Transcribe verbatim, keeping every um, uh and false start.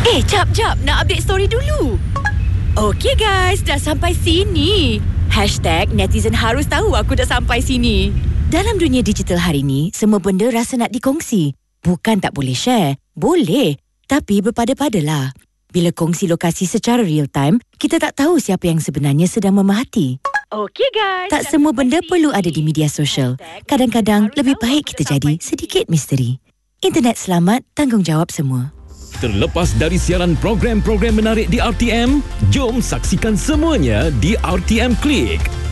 Eh, jap, jap. Nak update story dulu. Okey guys, dah sampai sini. Hashtag netizen harus tahu aku dah sampai sini. Dalam dunia digital hari ni, semua benda rasa nak dikongsi. Bukan tak boleh share. Boleh. Tapi berpada-padalah. Bila kongsi lokasi secara real time, kita tak tahu siapa yang sebenarnya sedang memerhati. Okey guys. Tak semua benda perlu ada di media sosial. Kadang-kadang lebih baik kita jadi sedikit misteri. Internet selamat, tanggungjawab semua. Terlepas dari siaran program-program menarik di R T M, jom saksikan semuanya di R T M Click.